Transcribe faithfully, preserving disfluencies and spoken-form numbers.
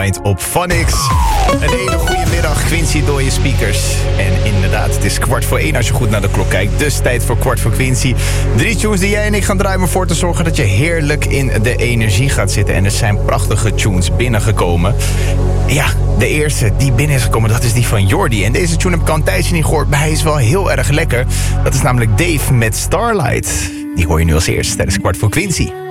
Rewind op Phonics. Een hele goede middag, Quincy door je speakers. En inderdaad, het is kwart voor één als je goed naar de klok kijkt. Dus tijd voor kwart voor Quincy. Drie tunes die jij en ik gaan draaien om ervoor te zorgen dat je heerlijk in de energie gaat zitten. En er zijn prachtige tunes binnengekomen. Ja, de eerste die binnen is gekomen, dat is die van Jordi. En deze tune heb ik al een tijdje niet gehoord, maar hij is wel heel erg lekker. Dat is namelijk Dave met Starlight. Die hoor je nu als eerst tijdens kwart voor Quincy.